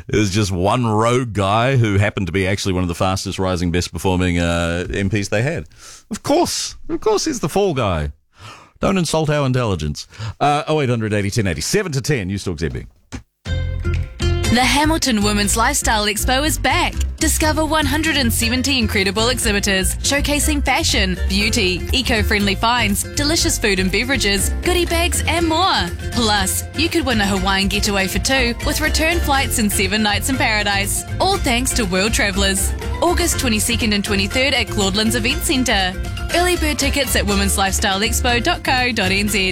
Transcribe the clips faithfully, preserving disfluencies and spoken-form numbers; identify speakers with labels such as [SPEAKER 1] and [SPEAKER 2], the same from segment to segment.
[SPEAKER 1] It was just one rogue guy who happened to be actually one of the fastest rising, best performing uh, M Ps they had. Of course. Of course he's the fall guy. Don't insult our intelligence. Uh, oh eight hundred eighty ten eighty. seven to ten, News Talk Z B.
[SPEAKER 2] The Hamilton Women's Lifestyle Expo is back. Discover one hundred seventy incredible exhibitors showcasing fashion, beauty, eco-friendly finds, delicious food and beverages, goodie bags and more. Plus, you could win a Hawaiian getaway for two with return flights and seven nights in paradise. All thanks to World Travellers. August twenty-second and twenty-third at Claudelands Event Centre. Early bird tickets at womens lifestyle expo dot co dot n z.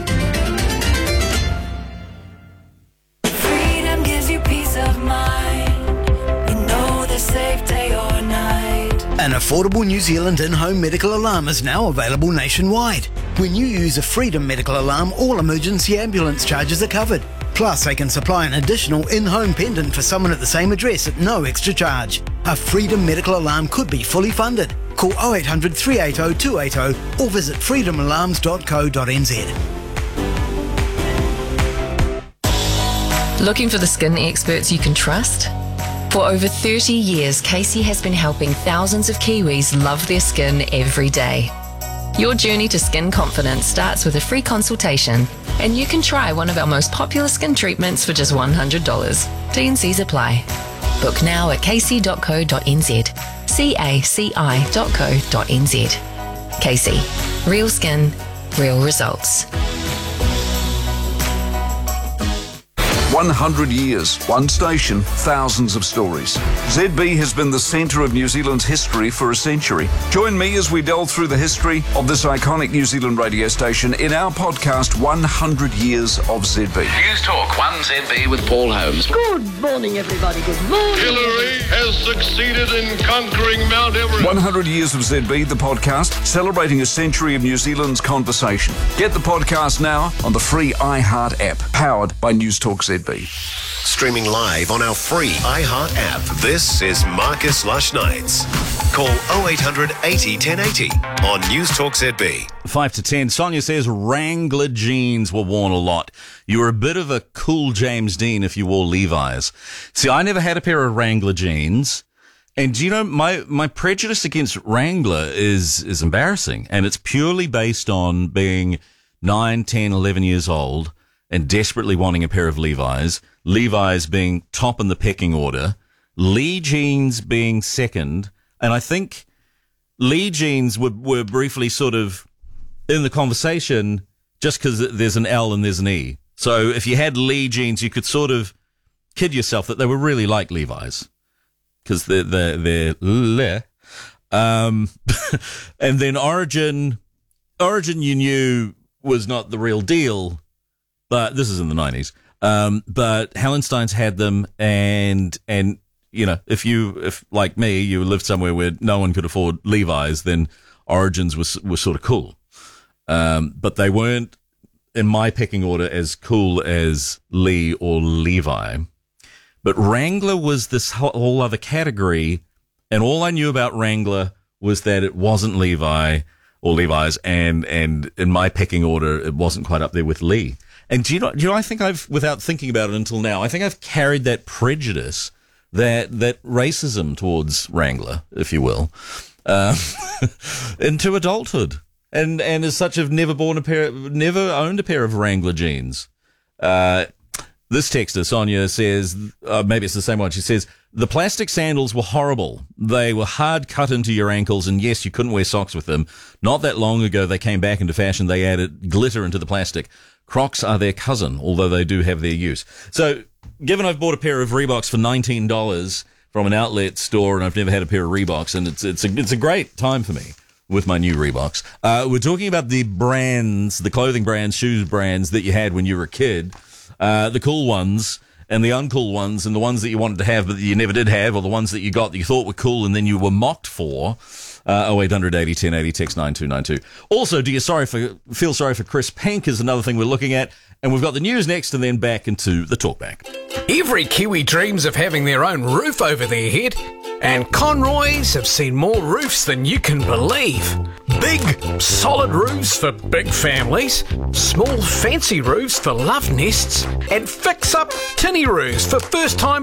[SPEAKER 3] An affordable New Zealand in-home medical alarm is now available nationwide. When you use a Freedom medical alarm, all emergency ambulance charges are covered. Plus, they can supply an additional in-home pendant for someone at the same address at no extra charge. A Freedom medical alarm could be fully funded. Call oh eight hundred three eight oh two eight oh or visit freedom alarms dot co dot n z.
[SPEAKER 4] Looking for the skin experts you can trust? For over thirty years, Casey has been helping thousands of Kiwis love their skin every day. Your journey to skin confidence starts with a free consultation, and you can try one of our most popular skin treatments for just one hundred dollars. T and Cs apply. Book now at casey dot co dot n z. C A C I dot co dot n z. Casey. Real skin, real results.
[SPEAKER 5] one hundred years, one station, thousands of stories. Z B has been the centre of New Zealand's history for a century. Join me as we delve through the history of this iconic New Zealand radio station in our podcast, one hundred years of Z B.
[SPEAKER 6] News Talk one Z B with Paul Holmes.
[SPEAKER 7] Good morning, everybody. Good morning.
[SPEAKER 8] Hillary has succeeded in conquering Mount Everest.
[SPEAKER 5] one hundred years of Z B, the podcast, celebrating a century of New Zealand's conversation. Get the podcast now on the free iHeart app, powered by News Talk Z B.
[SPEAKER 9] Streaming live on our free iHeart app. This is Marcus Lush Nights. Call oh eight hundred eighty ten eighty on News Talk Z B.
[SPEAKER 1] five to ten. Sonia says Wrangler jeans were worn a lot. You were a bit of a cool James Dean if you wore Levi's. See, I never had a pair of Wrangler jeans. And do you know, my, my prejudice against Wrangler is, is embarrassing. And it's purely based on being nine, ten, eleven years old and desperately wanting a pair of Levi's, Levi's being top in the pecking order, Lee jeans being second, and I think Lee jeans were, were briefly sort of in the conversation just because there's an L and there's an E. So if you had Lee jeans, you could sort of kid yourself that they were really like Levi's because they're, they're, they're le. Um, and then Origin, Origin you knew was not the real deal. But this is in the nineties. Um, but Hallensteins had them, and and you know, if you if like me, you lived somewhere where no one could afford Levi's, then Origins was was sort of cool. Um, but they weren't in my pecking order as cool as Lee or Levi. But Wrangler was this whole other category, and all I knew about Wrangler was that it wasn't Levi or Levi's, and and in my pecking order, it wasn't quite up there with Lee. And do you know, do you know, I think I've, without thinking about it until now, I think I've carried that prejudice, that, that racism towards Wrangler, if you will, uh, into adulthood. And, and as such, have never born a pair, never owned a pair of Wrangler jeans. Uh, this texter, Sonia, says, uh, maybe it's the same one. She says, the plastic sandals were horrible. They were hard cut into your ankles, and yes, you couldn't wear socks with them. Not that long ago, they came back into fashion. They added glitter into the plastic. Crocs are their cousin, although they do have their use. So, given I've bought a pair of Reeboks for nineteen dollars from an outlet store, and I've never had a pair of Reeboks, and it's it's a, it's a great time for me with my new Reeboks. Uh, we're talking about the brands, the clothing brands, shoes brands that you had when you were a kid, uh, the cool ones and the uncool ones, and the ones that you wanted to have but that you never did have, or the ones that you got that you thought were cool and then you were mocked for. Uh, oh eight hundred eighty ten eighty, text nine two nine two. Also, do you sorry for feel sorry for Chris Pink is another thing we're looking at. And we've got the news next, and then back into the talkback.
[SPEAKER 6] Every Kiwi dreams of having their own roof over their head, and Conroy's have seen more roofs than you can believe. Big, solid roofs for big families, small, fancy roofs for love nests, and fix-up tinny roofs for first-time